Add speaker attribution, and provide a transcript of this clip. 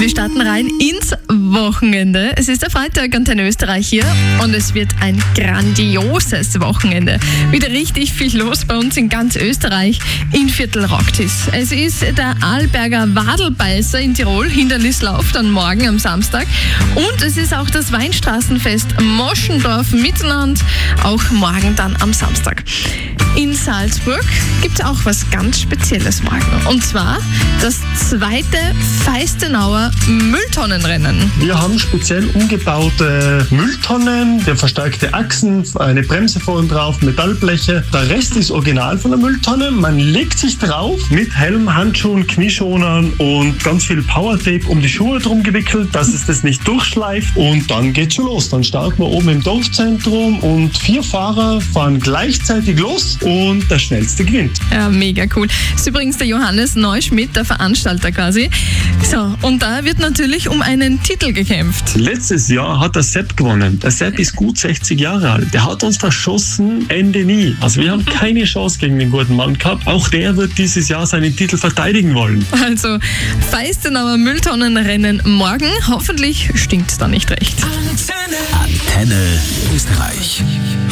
Speaker 1: Wir starten rein ins Wochenende. Es ist der Freitag, Antenne Österreich hier und es wird ein grandioses Wochenende. Wieder richtig viel los bei uns in ganz Österreich. In Viertel rockt es. Es ist der Arlberger Wadelbeißer in Tirol, Hindernislauf, dann morgen am Samstag. Und es ist auch das Weinstraßenfest Moschendorf-Mittelland, auch morgen dann am Samstag. In Salzburg gibt es auch was ganz Spezielles morgen. Und zwar das zweite Feistenauer Mülltonnenrennen.
Speaker 2: Wir haben speziell umgebaute Mülltonnen, der verstärkte Achsen, eine Bremse vorn drauf, Metallbleche. Der Rest ist original von der Mülltonne. Man legt sich drauf mit Helm, Handschuhen, Knieschonern und ganz viel Powertape um die Schuhe drum gewickelt, dass es das nicht durchschleift. Und dann geht's schon los. Dann starten wir oben im Dorfzentrum und 4 Fahrer fahren gleichzeitig los und der Schnellste gewinnt.
Speaker 1: Ja, mega cool. Das ist übrigens der Johannes Neuschmidt, der Veranstalter quasi. So, und da wird natürlich um einen Titel gekämpft.
Speaker 2: Letztes Jahr hat der Sepp gewonnen. Der Sepp ist gut 60 Jahre alt. Der hat uns verschossen, Ende nie. Also wir haben keine Chance gegen den guten Mann gehabt. Auch der wird dieses Jahr seinen Titel verteidigen wollen.
Speaker 1: Also, Feistenauer Mülltonnenrennen morgen. Hoffentlich stinkt es da nicht recht.
Speaker 3: Antenne Österreich.